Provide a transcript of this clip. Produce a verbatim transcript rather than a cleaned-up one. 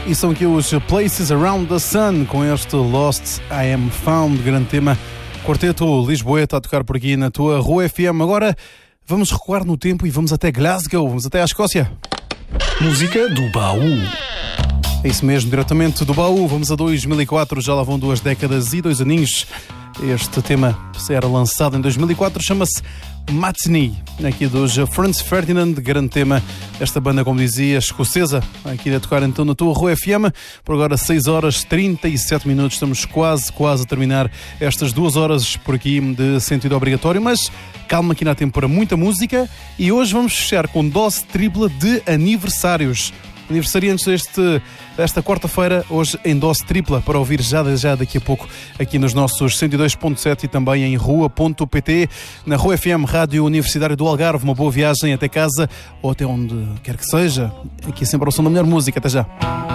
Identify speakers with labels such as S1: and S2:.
S1: E são aqui os Places Around the Sun com este Lost I Am Found, grande tema. Quarteto Lisboeta a tocar por aqui na tua Rua F M. Agora vamos recuar no tempo e vamos até Glasgow, vamos até à Escócia.
S2: Música do baú.
S1: É isso mesmo, diretamente do baú. Vamos a dois mil e quatro, já lá vão duas décadas e dois aninhos. Este tema era lançado em dois mil e quatro, chama-se Matinee, aqui dos Franz Ferdinand, grande tema. Esta banda, como dizia, escocesa, aqui a tocar então na tua Rua F M. Por agora seis horas e trinta e sete minutos, estamos quase, quase a terminar estas duas horas por aqui de sentido obrigatório, mas calma que ainda há tempo para muita música e hoje vamos fechar com dose tripla de aniversários. Aniversariantes deste, desta quarta-feira, hoje em dose tripla, para ouvir já, já daqui a pouco aqui nos nossos cento e dois ponto sete e também em rua ponto pt, na Rua F M, Rádio Universitário do Algarve. Uma boa viagem até casa ou até onde quer que seja. Aqui sempre ao som da melhor música. Até já.